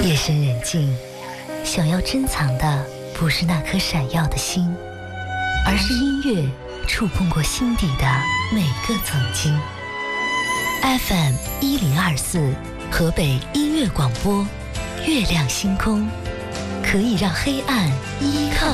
夜深人静，想要珍藏的不是那颗闪耀的星，而是音乐触碰过心底的每个曾经。FM 1024，河北音乐广播，月亮星空，可以让黑暗依靠。